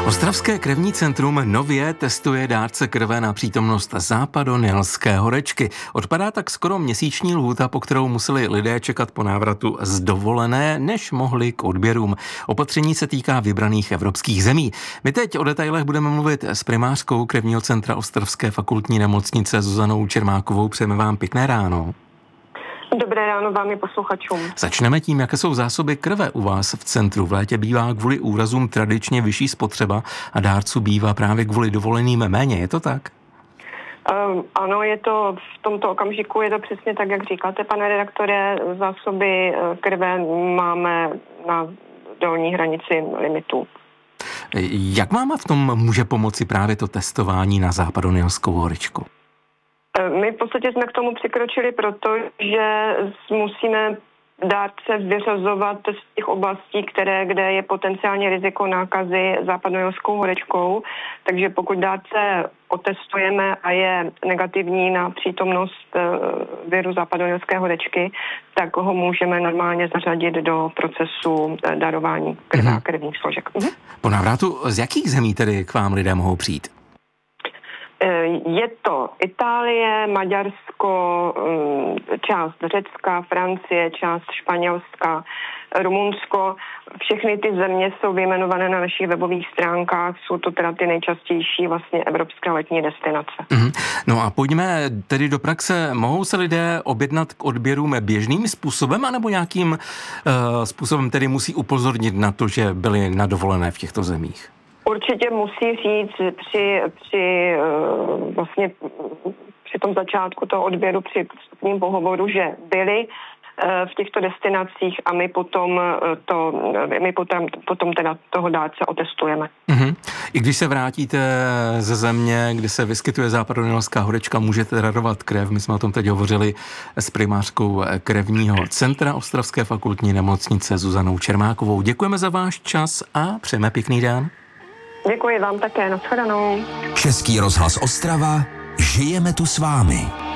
Ostravské krevní centrum nově testuje dárce krve na přítomnost západonilské horečky. Odpadá tak skoro měsíční lhůta, po kterou museli lidé čekat po návratu z dovolené, než mohli k odběrům. Opatření se týká vybraných evropských zemí. My teď o detailech budeme mluvit s primářkou krevního centra Ostravské fakultní nemocnice Zuzanou Čermákovou. Přejeme vám pěkné ráno. Dobré ráno vám i posluchačům. Začneme tím, jaké jsou zásoby krve u vás v centru. V létě bývá kvůli úrazům tradičně vyšší spotřeba a dárců bývá právě kvůli dovoleným méně. Je to tak? Ano, je to v tomto okamžiku, je to přesně tak, jak říkáte, pane redaktore. Zásoby krve máme na dolní hranici limitu. Jak vám v tom může pomoci právě to testování na západonilskou horečku? My v podstatě jsme k tomu přikročili, protože musíme dárce vyřazovat z těch oblastí, kde je potenciálně riziko nákazy západonilskou horečkou. Takže pokud dárce otestujeme a je negativní na přítomnost viru západonilské horečky, tak ho můžeme normálně zařadit do procesu darování krve a krevních složek. Po návratu z jakých zemí tedy k vám lidé mohou přijít? Je to Itálie, Maďarsko, část Řecka, Francie, část Španělska, Rumunsko. Všechny ty země jsou vyjmenované na našich webových stránkách. Jsou to teda ty nejčastější vlastně evropské letní destinace. No a pojďme tedy do praxe. Mohou se lidé objednat k odběrům běžným způsobem, anebo nějakým způsobem tedy musí upozornit na to, že byli na dovolené v těchto zemích? Určitě musí říct při tom začátku toho odběru, při vstupním pohovoru, že byli v těchto destinacích a my potom teda toho dárce otestujeme. I když se vrátíte ze země, kde se vyskytuje západonilská horečka, můžete darovat krev. My jsme o tom teď hovořili s primářkou krevního centra Ostravské fakultní nemocnice Zuzanou Čermákovou. Děkujeme za váš čas a přejeme pěkný den. Děkuji vám také, nashledanou. Český rozhlas Ostrava, žijeme tu s vámi.